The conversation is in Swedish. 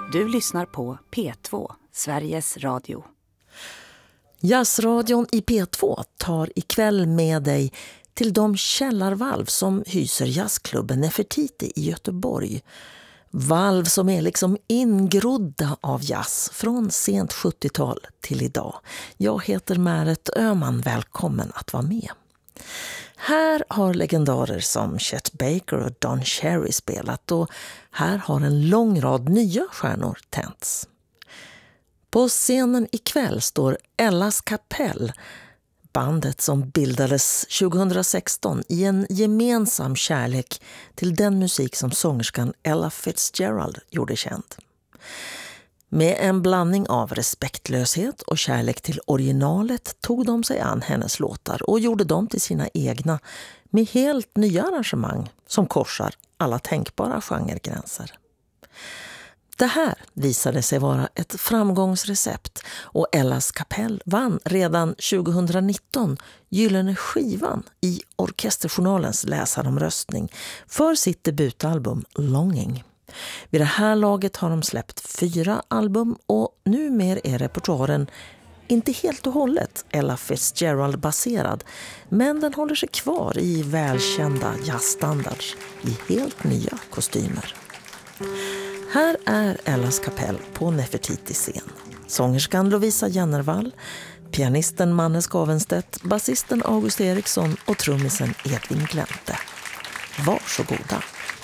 Du lyssnar på P2, Sveriges Radio. Jazzradion i P2 tar ikväll med dig till de källarvalv som hyser jazzklubben Nefertiti i Göteborg. Valv som är liksom ingrodda av jazz från sent 70-tal till idag. Jag heter Märet Öhman, välkommen att vara med. Här har legendarer som Chet Baker och Don Cherry spelat och här har en lång rad nya stjärnor tänts. På scenen ikväll står Ellas Kapell, bandet som bildades 2016 i en gemensam kärlek till den musik som sångerskan Ella Fitzgerald gjorde känd. Med en blandning av respektlöshet och kärlek till originalet tog de sig an hennes låtar och gjorde dem till sina egna med helt nya arrangemang som korsar alla tänkbara genregränser. Det här visade sig vara ett framgångsrecept och Ellas Kapell vann redan 2019 Gyllene skivan i Orkesterjournalens läsaromröstning för sitt debutalbum Longing. Vid det här laget har de släppt 4 album och numera är repertoaren inte helt och hållet Ella Fitzgerald-baserad, men den håller sig kvar i välkända jazzstandards i helt nya kostymer. Här är Ellas Kapell på Nefertiti-scen. Sångerskan Lovisa Jennervall, pianisten Manne Skavenstedt, basisten August Eriksson och trummisen Edvin Glente. Varsågoda!